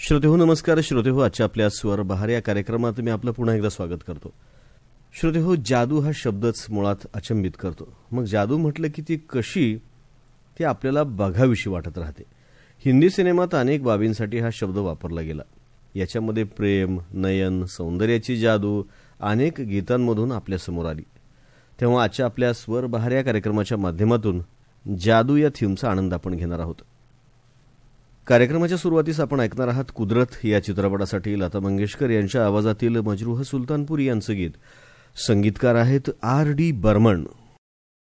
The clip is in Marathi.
श्रोतेहो नमस्कार. श्रोतेहो, आजच्या आपल्या स्वर बहार या कार्यक्रमात मी आपलं पुन्हा एकदा स्वागत करतो. श्रोतेहो, जादू हा शब्दच मुळात अचंबित करतो. मग जादू म्हटलं की ती कशी ती आपल्याला बघाविषयी वाटत राहते. हिंदी सिनेमात अनेक बाबींसाठी हा शब्द वापरला गेला. याच्यामध्ये प्रेम, नयन, सौंदर्याची जादू अनेक गीतांमधून आपल्यासमोर आली. तेव्हा आजच्या आपल्या स्वर बहार या कार्यक्रमाच्या माध्यमातून जादू या थीमचा आनंद आपण घेणार आहोत. कार्यक्रमाच्या सुरुवातीस आपण ऐकणार आहात कुदरत या चित्रपटासाठी लता मंगेशकर यांच्या आवाजातील मजरूह सुलतानपुरी यांचं गीत. संगीतकार आहेत R.D. बर्मन.